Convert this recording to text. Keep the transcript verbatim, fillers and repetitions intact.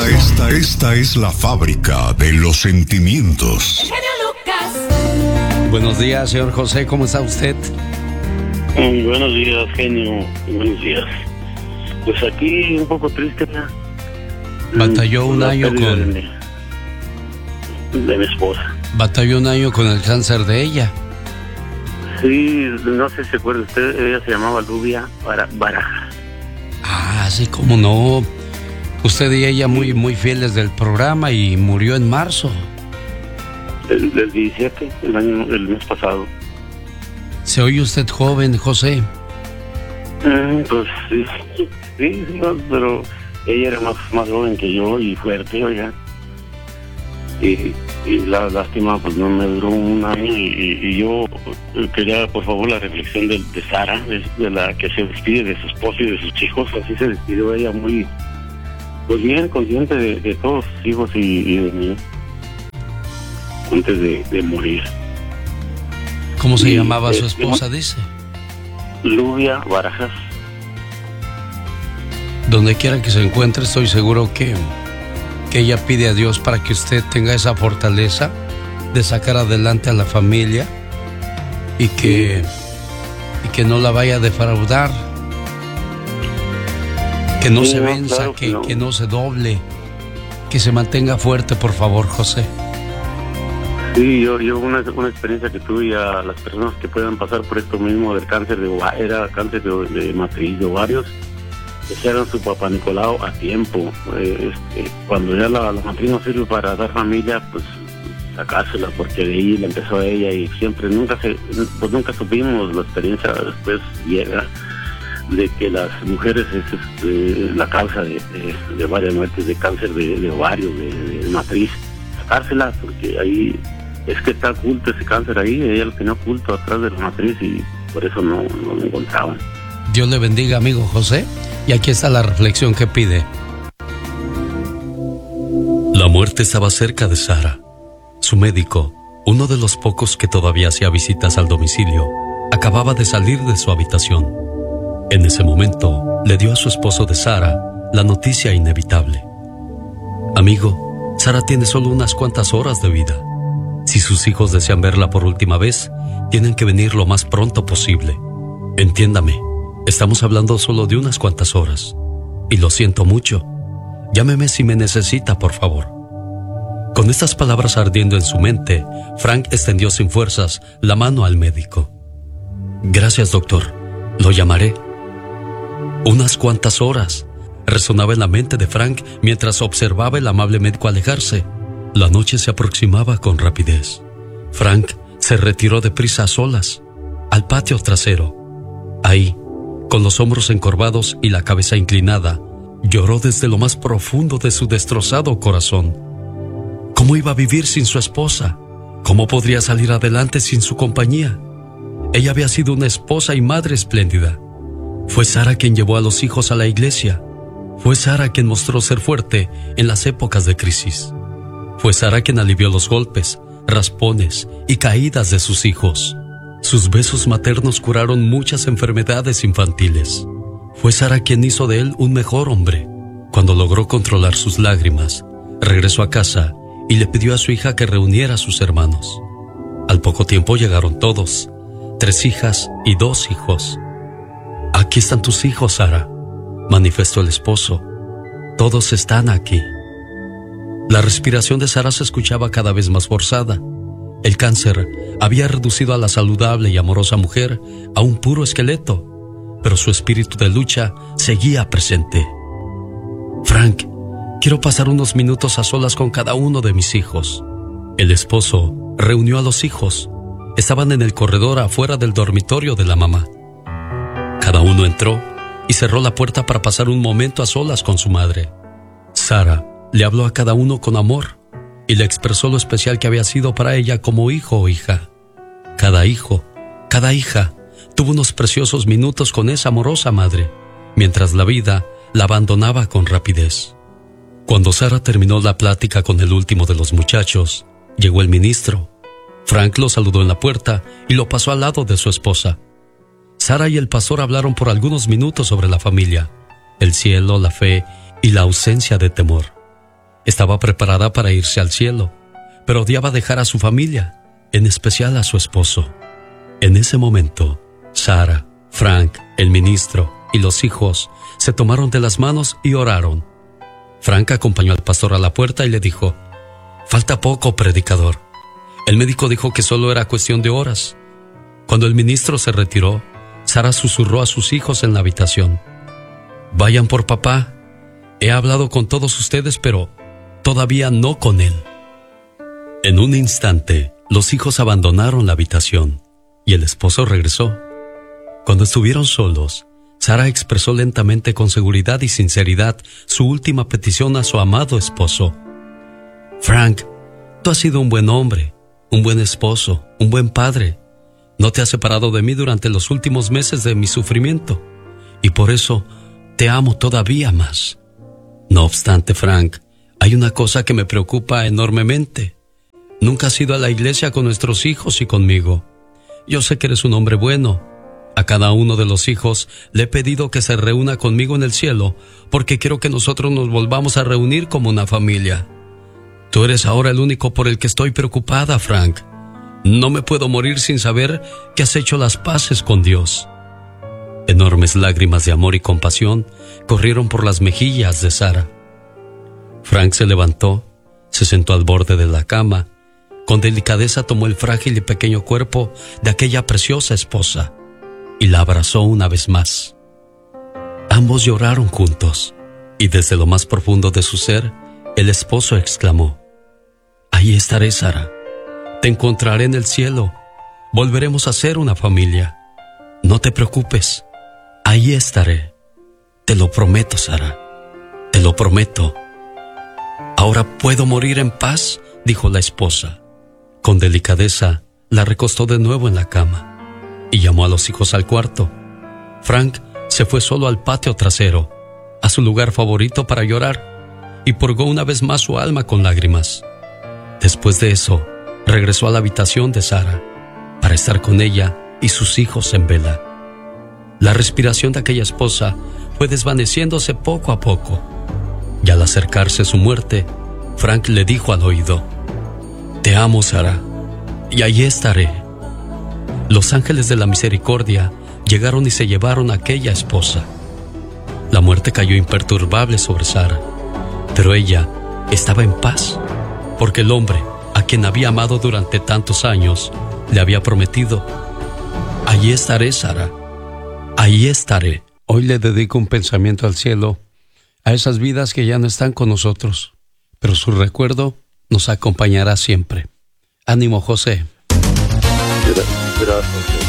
Esta, esta, esta es la fábrica de los sentimientos. El genio Lucas. Buenos días, señor José, ¿cómo está usted? Muy buenos días, genio. Buenos días. Pues aquí un poco triste, ¿no? Batalló un La año pérdida con... De mi, de mi esposa. Batalló un año con el cáncer de ella. Sí, no sé si se acuerda usted, ella se llamaba Lubia Barajas. Ah, sí, cómo no. Usted y ella muy, muy fieles del programa y murió en marzo. El, el diecisiete, el año, el mes pasado. ¿Se oye usted joven, José? Mm, pues sí, sí, sí, no, pero ella era más, más joven que yo y fuerte, oiga. Y, y la lástima, pues no me duró un año y, y yo quería, por favor, la reflexión de, de Sara, de, de la que se despide de su esposo y de sus hijos. Así se despidió ella muy, pues bien consciente de, de todos sus hijos y, y de mí, antes de, de morir. ¿Cómo se y, llamaba eh, su esposa, dice? Lubia Barajas. Donde quiera que se encuentre, estoy seguro que, que ella pide a Dios para que usted tenga esa fortaleza de sacar adelante a la familia y que, y que no la vaya a defraudar, que no Sí, se no, venza, claro que, que no. que no se doble, que se mantenga fuerte, por favor, José. Sí, yo, yo una, una experiencia que tuve y a las personas que puedan pasar por esto mismo del cáncer de ova- era cáncer de, de matriz, de ovarios, que se hagan su papá Nicolau a tiempo. Eh, este, cuando ya la, la matriz no sirve para dar familia, pues sacársela, porque de ahí la empezó ella y siempre, nunca se, pues nunca supimos la experiencia, después llega de que las mujeres es este, la causa de, de, de varias muertes de cáncer de, de ovario, de, de matriz, sacársela, porque ahí es que está oculto ese cáncer ahí, ella lo tenía oculto atrás de la matriz y por eso no, no lo encontraban. Dios le bendiga, amigo José. Y aquí está la reflexión que pide. La muerte estaba cerca de Sara. Su médico, uno de los pocos que todavía hacía visitas al domicilio, acababa de salir de su habitación. En ese momento, le dio a su esposo de Sara la noticia inevitable. Amigo, Sara tiene solo unas cuantas horas de vida. Si sus hijos desean verla por última vez, tienen que venir lo más pronto posible. Entiéndame, estamos hablando solo de unas cuantas horas. Y lo siento mucho. Llámeme si me necesita, por favor. Con estas palabras ardiendo en su mente, Frank extendió sin fuerzas la mano al médico. Gracias, doctor. Lo llamaré. Unas cuantas horas. Resonaba en la mente de Frank mientras observaba el amable médico alejarse. La noche se aproximaba con rapidez. Frank se retiró deprisa a solas, al patio trasero. Ahí, con los hombros encorvados y la cabeza inclinada, lloró desde lo más profundo de su destrozado corazón. ¿Cómo iba a vivir sin su esposa? ¿Cómo podría salir adelante sin su compañía? Ella había sido una esposa y madre espléndida. Fue Sara quien llevó a los hijos a la iglesia. Fue Sara quien mostró ser fuerte en las épocas de crisis. Fue Sara quien alivió los golpes, raspones y caídas de sus hijos. Sus besos maternos curaron muchas enfermedades infantiles. Fue Sara quien hizo de él un mejor hombre. Cuando logró controlar sus lágrimas, regresó a casa y le pidió a su hija que reuniera a sus hermanos. Al poco tiempo llegaron todos, tres hijas y dos hijos. Aquí están tus hijos, Sara, manifestó el esposo. Todos están aquí. La respiración de Sara se escuchaba cada vez más forzada. El cáncer había reducido a la saludable y amorosa mujer a un puro esqueleto, pero su espíritu de lucha seguía presente. Frank, quiero pasar unos minutos a solas con cada uno de mis hijos. El esposo reunió a los hijos. Estaban en el corredor afuera del dormitorio de la mamá. Cada uno entró y cerró la puerta para pasar un momento a solas con su madre. Sara le habló a cada uno con amor y le expresó lo especial que había sido para ella como hijo o hija. Cada hijo, cada hija, tuvo unos preciosos minutos con esa amorosa madre, mientras la vida la abandonaba con rapidez. Cuando Sara terminó la plática con el último de los muchachos, llegó el ministro. Frank lo saludó en la puerta y lo pasó al lado de su esposa. Sara y el pastor hablaron por algunos minutos sobre la familia, el cielo, la fe y la ausencia de temor. Estaba preparada para irse al cielo, pero odiaba dejar a su familia, en especial a su esposo. En ese momento, Sara, Frank, el ministro y los hijos se tomaron de las manos y oraron. Frank acompañó al pastor a la puerta y le dijo: «Falta poco, predicador». El médico dijo que solo era cuestión de horas. Cuando el ministro se retiró, Sara susurró a sus hijos en la habitación: «Vayan por papá. He hablado con todos ustedes, pero todavía no con él». En un instante, los hijos abandonaron la habitación y el esposo regresó. Cuando estuvieron solos, Sara expresó lentamente, con seguridad y sinceridad, su última petición a su amado esposo. «Frank, tú has sido un buen hombre, un buen esposo, un buen padre. No te has separado de mí durante los últimos meses de mi sufrimiento, y por eso te amo todavía más. No obstante, Frank, hay una cosa que me preocupa enormemente. Nunca has ido a la iglesia con nuestros hijos y conmigo. Yo sé que eres un hombre bueno. A cada uno de los hijos le he pedido que se reúna conmigo en el cielo, porque quiero que nosotros nos volvamos a reunir como una familia. Tú eres ahora el único por el que estoy preocupada, Frank. No me puedo morir sin saber que has hecho las paces con Dios». Enormes lágrimas de amor y compasión corrieron por las mejillas de Sara. Frank se levantó, se sentó al borde de la cama. Con delicadeza tomó el frágil y pequeño cuerpo de aquella preciosa esposa y la abrazó una vez más. Ambos lloraron juntos, y desde lo más profundo de su ser, el esposo exclamó: «Ahí estaré, Sara. Te encontraré en el cielo. Volveremos a ser una familia. No te preocupes. Ahí estaré. Te lo prometo, Sara. Te lo prometo». «Ahora puedo morir en paz», dijo la esposa. Con delicadeza, la recostó de nuevo en la cama y llamó a los hijos al cuarto. Frank se fue solo al patio trasero, a su lugar favorito para llorar, y purgó una vez más su alma con lágrimas. Después de eso, regresó a la habitación de Sara para estar con ella y sus hijos en vela. La respiración de aquella esposa fue desvaneciéndose poco a poco, y al acercarse su muerte, Frank le dijo al oído: «Te amo, Sara, y allí estaré». Los ángeles de la misericordia llegaron y se llevaron a aquella esposa. La muerte cayó imperturbable sobre Sara, pero ella estaba en paz, porque el hombre a quien había amado durante tantos años le había prometido: «Allí estaré, Sara, allí estaré». Hoy le dedico un pensamiento al cielo, a esas vidas que ya no están con nosotros, pero su recuerdo nos acompañará siempre. Ánimo, José. Gracias.